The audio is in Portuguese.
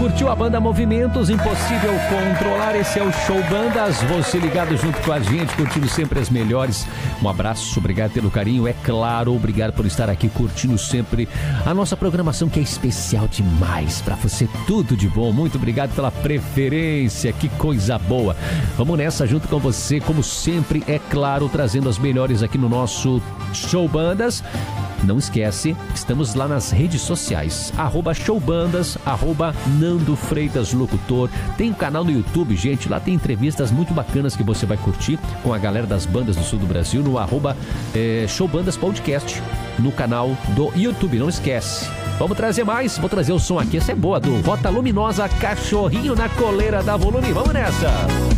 Curtiu a banda Movimentos, Impossível Controlar, esse é o Show Bandas, você ligado junto com a gente, curtindo sempre as melhores. Um abraço, obrigado pelo carinho, é claro, obrigado por estar aqui curtindo sempre a nossa programação que é especial demais, pra você tudo de bom, muito obrigado pela preferência, que coisa boa. Vamos nessa junto com você, como sempre, é claro, trazendo as melhores aqui no nosso Show Bandas. Não esquece, estamos lá nas redes sociais, @showbandas, @Nando Freitas Locutor. Tem um canal no YouTube, gente, lá tem entrevistas muito bacanas que você vai curtir com a galera das bandas do sul do Brasil no @Showbandas Podcast, no canal do YouTube, não esquece. Vamos trazer mais, vou trazer o som aqui, essa é boa, do Rota Luminosa, Cachorrinho na Coleira da Volume, vamos nessa!